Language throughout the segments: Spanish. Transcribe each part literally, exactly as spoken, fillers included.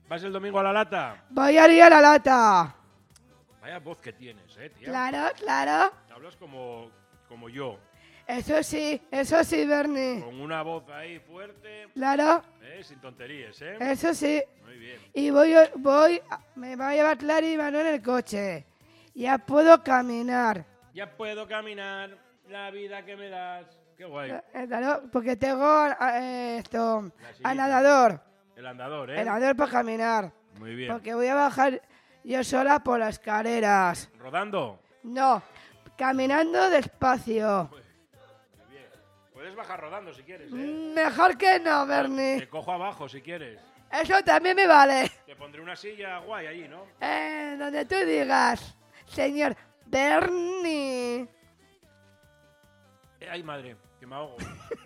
¿Vas el domingo a la lata? Voy a ir a la lata. Vaya voz que tienes, eh, tía. Claro, claro. Hablas como, como yo. Eso sí, eso sí, Bernie. Con una voz ahí fuerte. Claro. Eh, sin tonterías, ¿eh? Eso sí. Muy bien. Y voy, voy, me va a llevar Clary y Manuel en el coche. Ya puedo caminar. Ya puedo caminar, la vida que me das. Qué guay. Eh, Claro, porque tengo eh, esto, La sillita. a nadador. El andador, ¿eh? El nadador para caminar. Muy bien. Porque voy a bajar yo sola por las escaleras. ¿Rodando? No, caminando despacio. Muy bien. Puedes bajar rodando si quieres, ¿eh? Mejor que no, Te Bernie. cojo abajo si quieres. Eso también me vale. Te pondré una silla guay allí, ¿no? Eh, donde tú digas, señor Bernie. Eh, ay, madre, que me ahogo.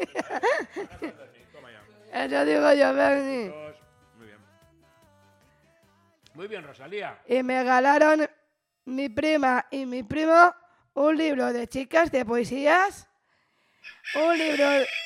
Toma ya. Eso digo yo, Bernie. Dos. Muy bien. Muy bien, Rosalía. Y me regalaron mi prima y mi primo un libro de chicas de poesías, un libro,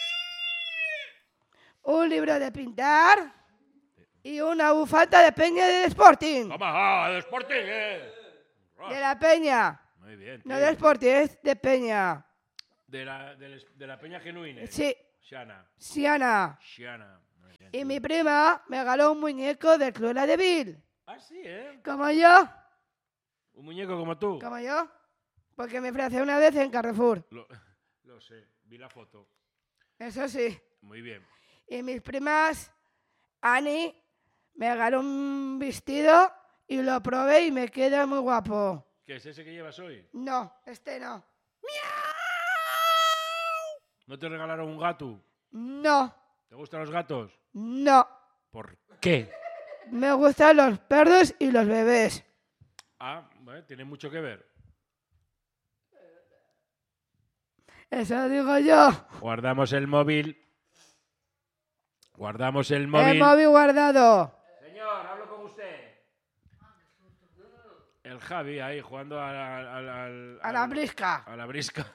un libro de pintar y una bufanda de Peña de Sporting. Toma, ah, de Sporting, eh. De la Peña. Muy bien. No tío. de Sporting, es de Peña. De la, de, les- de la Peña Genuine. Sí, Shana. Siana. Shana. Muy bien, Y tío. mi prima me regaló un muñeco de Cruella de Vil. Ah, sí, ¿eh? Como yo, Un muñeco como tú. como yo. Porque me ofreció una vez en Carrefour. Lo, lo sé, vi la foto. Eso sí. Muy bien. Y mis primas, Ani, me regaló un vestido y lo probé y me queda muy guapo. ¿Qué es ese que llevas hoy? No, este no. ¿No te regalaron un gato? No, ¿Te gustan los gatos? no. ¿Por qué? Me gustan los perros y los bebés. Ah, bueno, tiene mucho que ver. Eso digo yo. Guardamos el móvil. Guardamos el móvil. El móvil guardado. Señor, hablo con usted. El Javi ahí jugando al, al- al- al- A la al- brisca. A la brisca.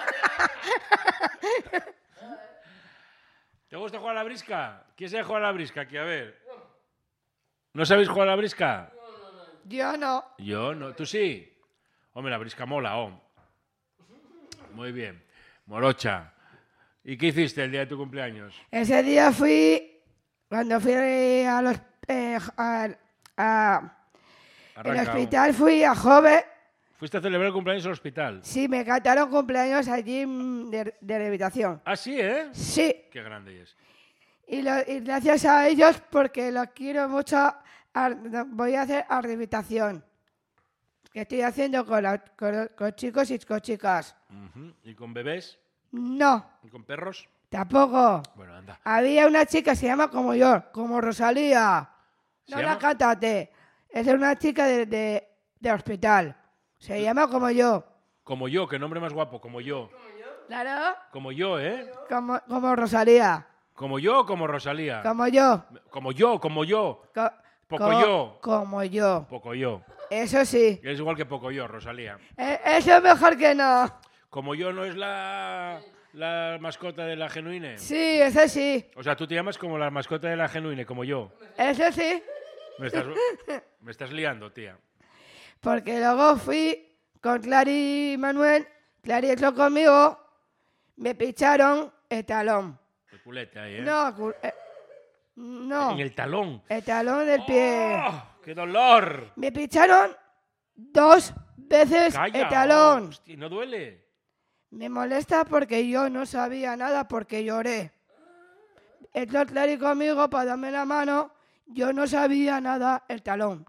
¿Te gusta jugar a la brisca? ¿Quién sabe jugar a la brisca aquí? A ver. ¿No sabéis jugar a la brisca? Yo no. Yo no. ¿Tú sí? Hombre, la brisca mola, oh. Muy bien. Morocha. ¿Y qué hiciste el día de tu cumpleaños? Ese día fui, cuando fui a los, eh, a, a- el Arranca, oh. hospital, fui a Jove. ¿Fuiste a celebrar el cumpleaños al hospital? Sí, me cantaron cumpleaños allí mm, de, de rehabilitación. Ah, sí, ¿eh? Sí, Qué grande es. y, lo- y gracias a ellos, porque los quiero mucho, ar- voy a hacer a rehabilitación. Que estoy haciendo con, la- con- con chicos y con chicas. Ujú. ¿Y con bebés? No, ¿Y con perros? tampoco. Bueno, anda. Había una chica que se llama como yo, como Rosalía. ¿Se No la llama? cantate. Es una chica de, de, de hospital. Se llama como yo. Como yo, qué nombre más guapo, como yo. Claro. Como yo, ¿eh? Como, como Rosalía. Como yo o como Rosalía. Como yo. Como yo, como yo. Co- Poco co- yo. Como yo. Poco yo. Eso sí. Es igual que poco yo, Rosalía. E- Eso es mejor que no. Como yo no es la, la mascota de la Genuine. Sí, eso sí. O sea, tú te llamas como la mascota de la Genuine, como yo. Eso sí. Me estás, me estás liando, tía. Porque luego fui con Clary y Manuel. Clary entró conmigo. Me picharon el talón. El culete ahí, ¿eh? No, cu- eh, no. En el talón. El talón del pie. ¡Oh! ¡Qué dolor! Me picharon dos veces ¡Calla! el talón. Hostia, ¿no duele? Me molesta porque yo no sabía nada porque lloré. Entró Clary conmigo para darme la mano. Yo no sabía nada el talón.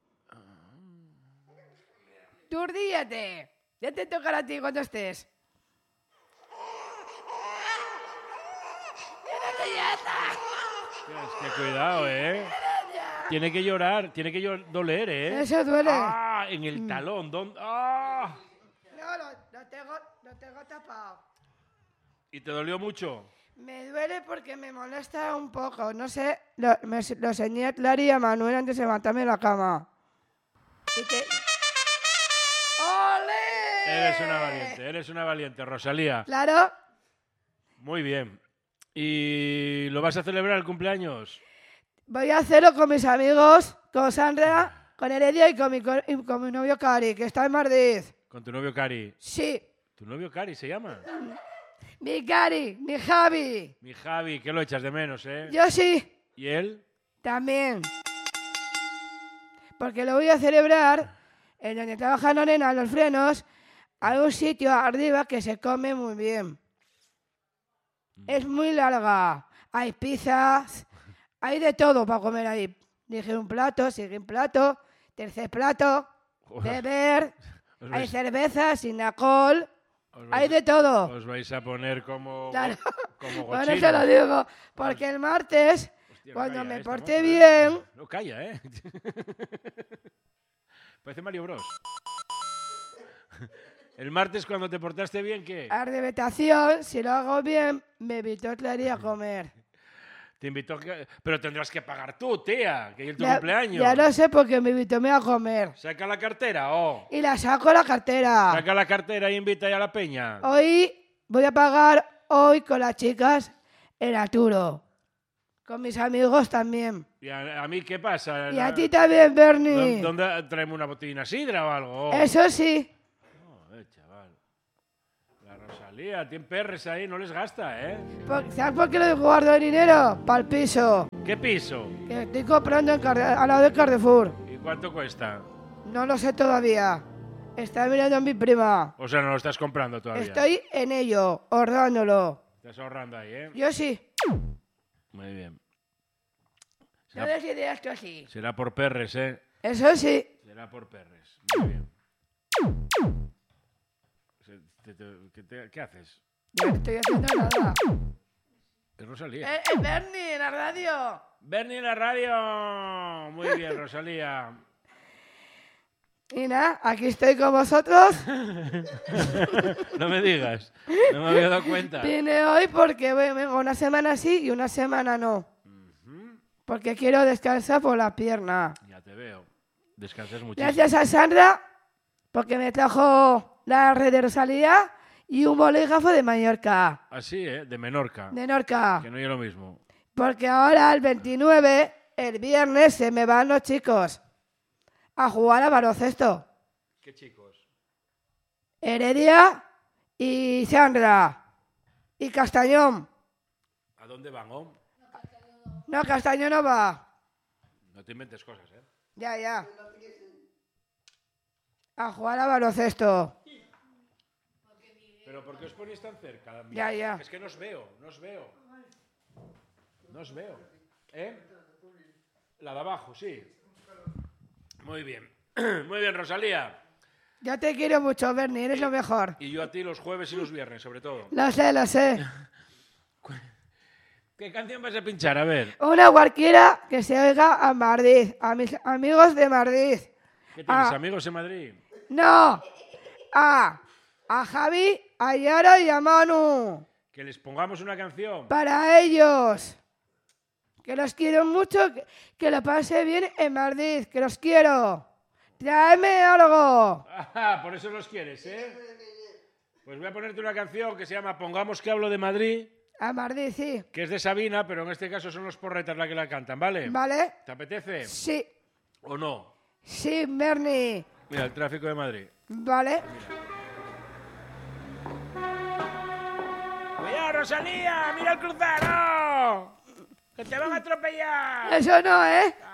Tú ríete. Ya te tocará a ti cuando estés. Hostia, es que cuidado, ¿eh? Tiene que llorar, tiene que llor- doler, ¿eh? Eso duele. ¡Ah! En el talón. ¿Dónde? ¡Ah! No, lo, lo tengo, lo tengo tapado. ¿Y te dolió mucho? Me duele porque me molesta un poco. No sé, lo, me, lo enseñé a Clary y a Manuel antes de levantarme de la cama. Y te... ¡Ole! Eres una valiente, eres una valiente, Rosalía. Claro. Muy bien. ¿Y lo vas a celebrar el cumpleaños? Voy a hacerlo con mis amigos, con Sandra, con Heredia y con mi, co- y con mi novio Cari, que está en Madrid. Con tu novio Cari. Sí, ¿Tu novio Cari se llama? mi Cari, mi Javi. Mi Javi, que lo echas de menos, ¿eh? Yo sí, ¿Y él? también. Porque lo voy a celebrar en donde trabaja Lorena, los frenos, hay un sitio arriba que se come muy bien. Es muy larga. Hay pizzas, hay de todo para comer ahí. Dije un plato, sigue un plato, tercer plato, beber, Os hay vais, cerveza sin alcohol, os hay vais- de todo. os vais a poner como, Claro. como Por gochinos. eso lo digo, porque el martes, Hostia, no cuando calla me esta porté moza, ¿eh? bien, No calla, ¿eh? Parece Mario Bros. El martes, cuando te portaste bien, ¿qué? a alimentación, si lo hago bien, me invitó Clary a comer. Te invitó... que- Pero tendrás que pagar tú, tía, que es tu Ya, cumpleaños. ya lo sé porque me invitó a comer. Saca la cartera, oh. Y la saco la cartera. Saca la cartera y invita ya a la peña. Hoy voy a pagar hoy con las chicas el Arturo. Con mis amigos también. ¿Y a, a mí qué pasa? Y a ti también, Bernie. ¿Dónde, dónde traemos una botellina sidra o algo? Oh. Eso sí. Joder, chaval. La Rosalía, tiene perres ahí, no les gasta, ¿eh? Por- ¿Sabes por qué le guardo el dinero? Para el piso. ¿Qué piso? Que estoy comprando en Carre- al lado de Carrefour. ¿Y cuánto cuesta? No lo sé todavía. Está mirando a mi prima. O sea, no lo estás comprando todavía. Estoy en ello, ahorrándolo. Estás ahorrando ahí, ¿eh? Yo sí. Muy bien. No Será, les diré esto sí. será por perres, ¿eh? Eso sí. Será por perres. Muy bien. Se- te- te- ¿Qué, te- qué haces? Yo no estoy haciendo nada. Es Rosalía. Eh, eh, Bernie, en la radio. Bernie en la radio. Muy bien, Rosalía. Y nada, aquí estoy con vosotros. No me digas. No me había dado cuenta. Vine hoy porque voy- vengo una semana sí y una semana no. Ujú. Porque quiero descansar por la pierna. Ya te veo. Descansas muchísimo. Gracias a Sandra, porque me trajo la red de Rosalía y un bolígrafo de Mallorca, Así, ¿eh? De Menorca. de Norca. Que no es lo mismo. Porque ahora el veintinueve, el viernes, se me van los chicos a jugar a baloncesto. ¿Qué chicos? Heredia y Sandra. Y Castañón. ¿A dónde van, oh? No, Castañón no va. No te inventes cosas, ¿eh? Ya, ya. A jugar a baloncesto. ¿Pero por qué os ponéis tan cerca? Ya, ya. Es que no os veo, no os veo. No os veo. ¿Eh? La de abajo, sí. Muy bien. Muy bien, Rosalía. Yo te quiero mucho, Bernie, eres lo mejor. Y yo a ti los jueves y los viernes, sobre todo. Lo sé, lo sé. ¿Qué canción vas a pinchar? A ver. Una cualquiera que se oiga a Madrid, a mis amigos de Madrid. ¿Qué tienes, Ah. amigos en Madrid? No, a, a Javi, a Yara y a Manu. Que les pongamos una canción. Para ellos. Que los quiero mucho, que, que lo pase bien en Madrid, que los quiero. Tráeme algo. Ah, por eso los quieres, ¿eh? Pues voy a ponerte una canción que se llama Pongamos que hablo de Madrid, A Madrid, sí. que es de Sabina, pero en este caso son los porretas las que la cantan, ¿vale? ¿Vale? ¿Te apetece? Sí, ¿O no? sí, Bernie. Mira, el tráfico de Madrid. ¿Vale? ¡Cuidado, Rosalía! ¡Mira el cruzado! ¡Que te van a atropellar! Eso no, ¿eh?